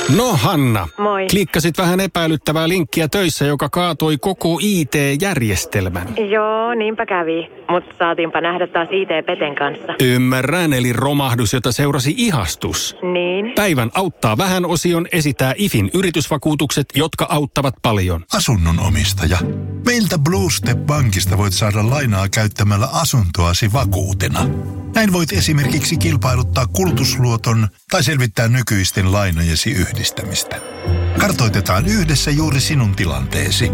No Hanna, Moi. klikkasit vähän epäilyttävää linkkiä töissä, joka kaatoi koko IT-järjestelmän. Joo, niinpä kävi. Mutta saatiinpa nähdä taas IT-peten kanssa. Ymmärrän, eli romahdus, jota seurasi ihastus. Niin. Päivän auttaa vähän -osion esitää IFin yritysvakuutukset, jotka auttavat paljon. Asunnon omistaja. Meiltä Blue Step Bankista voit saada lainaa käyttämällä asuntoasi vakuutena. Näin voit esimerkiksi kilpailuttaa kulutusluoton tai selvittää nykyisten lainojesi yhdistämistä. Kartoitetaan yhdessä juuri sinun tilanteesi.